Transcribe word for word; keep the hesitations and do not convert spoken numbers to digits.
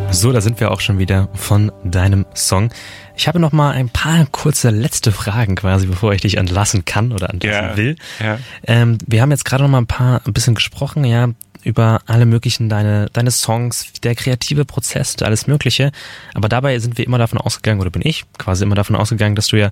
So, da sind wir auch schon wieder von deinem Song. Ich habe noch mal ein paar kurze letzte Fragen quasi, bevor ich dich entlassen kann oder entlassen ja, will. Ja. Ähm, wir haben jetzt gerade noch mal ein paar, ein bisschen gesprochen, ja, über alle möglichen, deine, deine Songs, der kreative Prozess, alles Mögliche. Aber dabei sind wir immer davon ausgegangen, oder bin ich quasi immer davon ausgegangen, dass du ja